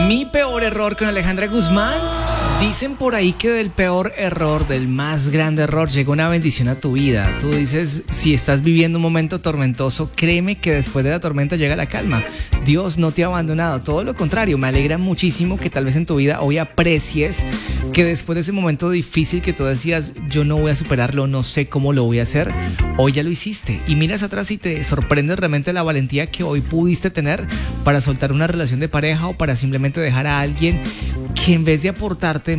Mi peor error con Alejandra Guzmán. Dicen por ahí que del peor error, del más grande error, llega una bendición a tu vida. Tú dices, si estás viviendo un momento tormentoso, créeme que después de la tormenta llega la calma. Dios no te ha abandonado, todo lo contrario. Me alegra muchísimo que tal vez en tu vida hoy aprecies que después de ese momento difícil que tú decías, yo no voy a superarlo, no sé cómo lo voy a hacer, hoy ya lo hiciste. Y miras atrás y te sorprendes realmente la valentía que hoy pudiste tener para soltar una relación de pareja o para simplemente dejar a alguien que en vez de aportarte